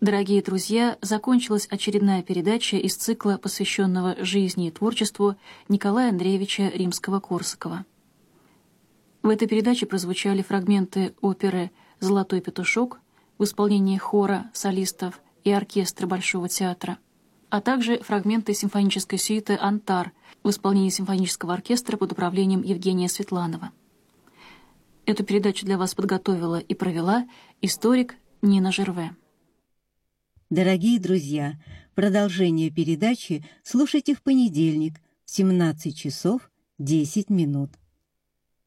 Дорогие друзья, закончилась очередная передача из цикла, посвященного жизни и творчеству Николая Андреевича Римского-Корсакова. В этой передаче прозвучали фрагменты оперы «Золотой петушок» в исполнении хора, солистов и оркестра Большого театра, а также фрагменты симфонической сюиты «Антар» в исполнении симфонического оркестра под управлением Евгения Светланова. Эту передачу для вас подготовила и провела историк Нина Жерве. Дорогие друзья, продолжение передачи слушайте в понедельник в 17 часов 10 минут.